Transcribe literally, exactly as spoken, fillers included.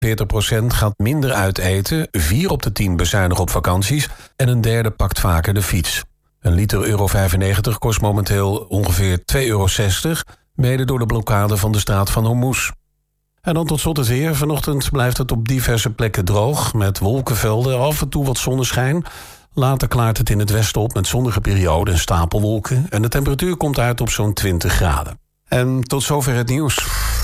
veertig procent gaat minder uit eten, vier op de tien bezuinigen op vakanties en een derde pakt vaker de fiets. Een liter euro vijfennegentig kost momenteel ongeveer twee euro zestig, mede door de blokkade van de straat van Hormuz. En dan tot slot het weer. Vanochtend blijft het op diverse plekken droog, met wolkenvelden, af en toe wat zonneschijn. Later klaart het in het westen op met zonnige perioden en stapelwolken. En de temperatuur komt uit op zo'n twintig graden. En tot zover het nieuws.